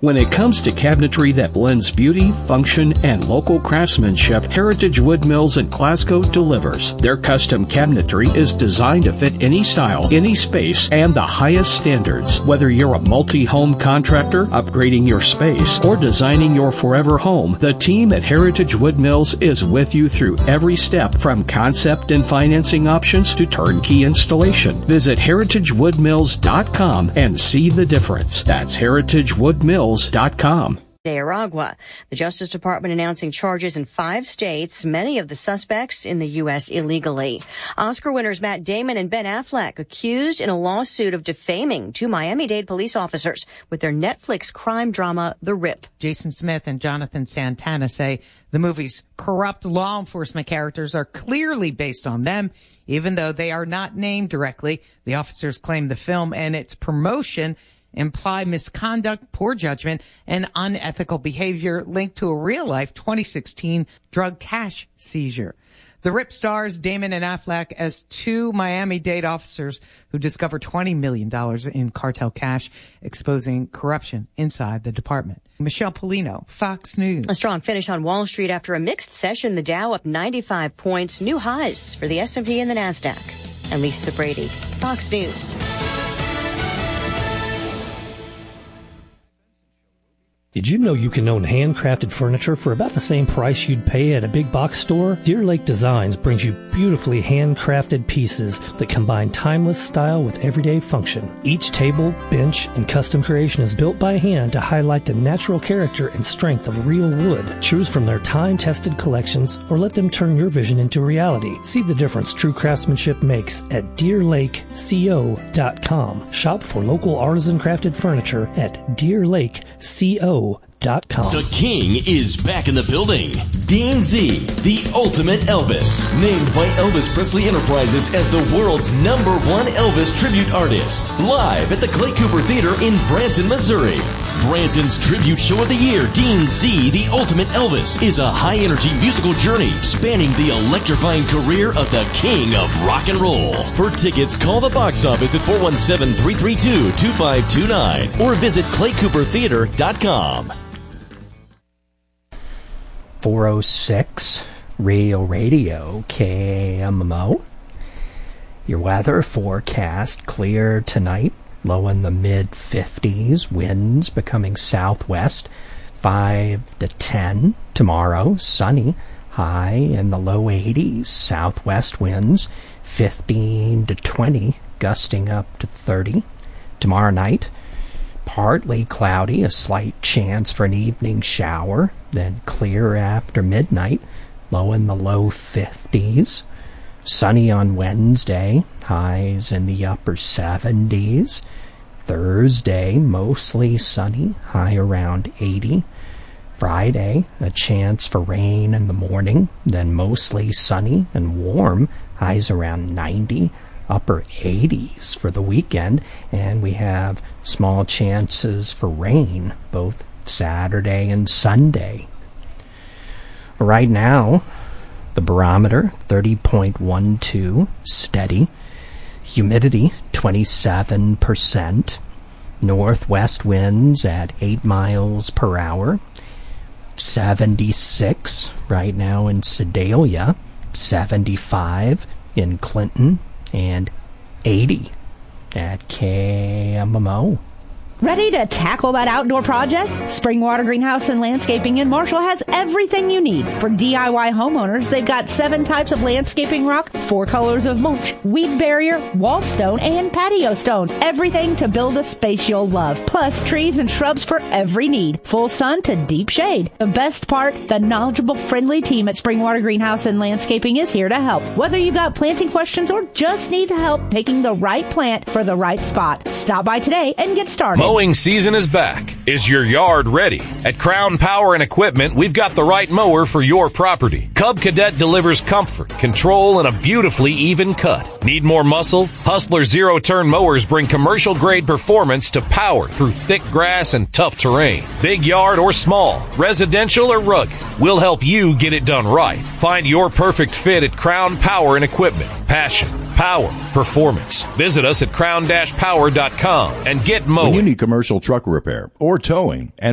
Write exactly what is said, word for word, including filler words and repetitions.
When it comes to cabinetry that blends beauty, function, and local craftsmanship, Heritage Wood Mills in Glasgow delivers. Their custom cabinetry is designed to fit any style, any space, and the highest standards. Whether you're a multi-home contractor, upgrading your space, or designing your forever home, the team at Heritage Wood Mills is with you through every step, from concept and financing options to turnkey installation. Visit heritage wood mills dot com and see the difference. That's heritage wood mills dot com. Nicaragua. The Justice Department announcing charges in five states, many of the suspects in the U S illegally. Oscar winners Matt Damon and Ben Affleck accused in a lawsuit of defaming two Miami-Dade police officers with their Netflix crime drama, The Rip. Jason Smith and Jonathan Santana say the movie's corrupt law enforcement characters are clearly based on them, even though they are not named directly. The officers claim the film and its promotion imply misconduct, poor judgment, and unethical behavior linked to a real-life twenty sixteen drug cash seizure. The Rip stars Damon and Affleck as two Miami-Dade officers who discover twenty million dollars in cartel cash, exposing corruption inside the department. Michelle Polino, Fox News. A strong finish on Wall Street after a mixed session. The Dow up ninety-five points, new highs for the S and P and the NASDAQ. And Lisa Brady, Fox News. Did you know you can own handcrafted furniture for about the same price you'd pay at a big box store? Deer Lake Designs brings you beautifully handcrafted pieces that combine timeless style with everyday function. Each table, bench, and custom creation is built by hand to highlight the natural character and strength of real wood. Choose from their time-tested collections or let them turn your vision into reality. See the difference true craftsmanship makes at deer lake co dot com. Shop for local artisan crafted furniture at deer lake co dot com. The King is back in the building. Dean Z, the ultimate Elvis. Named by Elvis Presley Enterprises as the world's number one Elvis tribute artist. Live at the Clay Cooper Theater in Branson, Missouri. Branson's tribute show of the year, Dean Z, the ultimate Elvis, is a high-energy musical journey spanning the electrifying career of the King of Rock and Roll. For tickets, call the box office at four one seven, three three two, two five two nine or visit clay cooper theater dot com. four oh six Real Radio, K M M O. Your weather forecast: clear tonight, low in the mid fifties, winds becoming southwest, five to ten. Tomorrow, sunny, high in the low eighties, southwest winds, fifteen to twenty, gusting up to thirty. Tomorrow night, partly cloudy, a slight chance for an evening shower, then clear after midnight, low in the low fifties. Sunny on Wednesday, highs in the upper seventies. Thursday, mostly sunny, high around eighty. Friday, a chance for rain in the morning, then mostly sunny and warm, highs around ninety. Upper eighties for the weekend, and we have small chances for rain both Saturday and Sunday. Right now, the barometer thirty point one two, steady. Humidity twenty-seven percent. Northwest winds at eight miles per hour. seventy-six right now in Sedalia. seventy-five in Clinton. And eighty at K M M O. Ready to tackle that outdoor project? Springwater Greenhouse and Landscaping in Marshall has everything you need. For D I Y homeowners, they've got seven types of landscaping rock, four colors of mulch, weed barrier, wall stone, and patio stones. Everything to build a space you'll love. Plus, trees and shrubs for every need. Full sun to deep shade. The best part, the knowledgeable, friendly team at Springwater Greenhouse and Landscaping is here to help. Whether you've got planting questions or just need help picking the right plant for the right spot, stop by today and get started. Mowing season is back. Is your yard ready? At Crown Power and Equipment, we've got the right mower for your property. Cub Cadet delivers comfort, control, and a beautifully even cut. Need more muscle? Hustler zero-turn mowers bring commercial-grade performance to power through thick grass and tough terrain. Big yard or small, residential or rugged, we'll help you get it done right. Find your perfect fit at Crown Power and Equipment. Passion, power, performance. Visit us at crown dash power dot com and get mowing. When you need commercial truck repair or towing and